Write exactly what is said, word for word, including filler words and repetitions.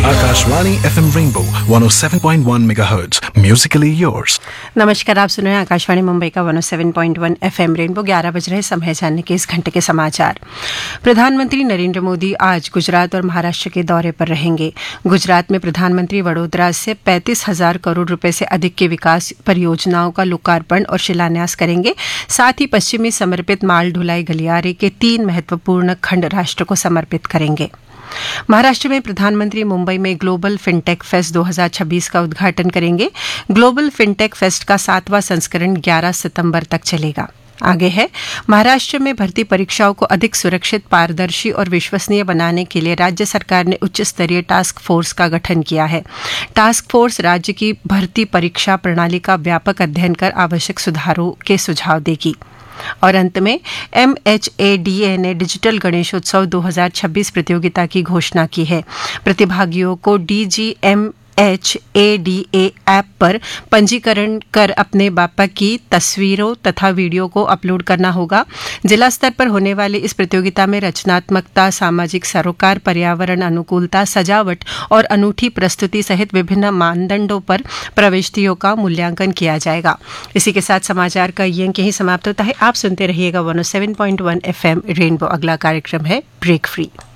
Akashvani F M rainbow one O seven point one megahertz, Musically yours. नमस्कार, आप सुन रहे हैं आकाशवाणी मुंबई का one O seven point one FM rainbow. ग्यारह बज रहे समय जानने के इस घंटे के समाचार। प्रधानमंत्री नरेंद्र मोदी आज गुजरात और महाराष्ट्र के दौरे पर रहेंगे। गुजरात में प्रधानमंत्री वडोदरा से पैंतीस हजार करोड़ रुपए से अधिक की विकास परियोजनाओं का लोकार्पण और शिलान्यास करेंगे। साथ ही पश्चिम में समर्पित माल ढुलाई गलियारे के तीन महत्वपूर्ण खंड राष्ट्र को समर्पित करेंगे। महाराष्ट्र में प्रधानमंत्री मुंबई में ग्लोबल फिनटेक फेस्ट दो हज़ार छब्बीस का उद्घाटन करेंगे। ग्लोबल फिनटेक फेस्ट का सातवां संस्करण ग्यारह सितंबर तक चलेगा। आगे है, महाराष्ट्र में भर्ती परीक्षाओं को अधिक सुरक्षित, पारदर्शी और विश्वसनीय बनाने के लिए राज्य सरकार ने उच्च स्तरीय टास्क फोर्स का गठन किया है। टास्क फोर्स राज्य की भर्ती परीक्षा प्रणाली का व्यापक अध्ययन कर आवश्यक सुधारों के सुझाव देगी। और अंत में M H A D A ने डिजिटल गणेशोत्सव दो हज़ार छब्बीस प्रतियोगिता की घोषणा की है। प्रतिभागियों को D G M H A D A app पर पंजीकरण कर अपने बापा की तस्वीरों तथा वीडियो को अपलोड करना होगा। जिला स्तर पर होने वाली इस प्रतियोगिता में रचनात्मकता, सामाजिक सरोकार, पर्यावरण अनुकूलता, सजावट और अनूठी प्रस्तुति सहित विभिन्न मानदंडों पर प्रविष्टियों का मूल्यांकन किया जाएगा। इसी के साथ समाचार का ये अंक यहीं समाप्त होता है। आप सुनते रहिएगा one O seven point one FM rainbow. अगला कार्यक्रम है ब्रेक फ्री।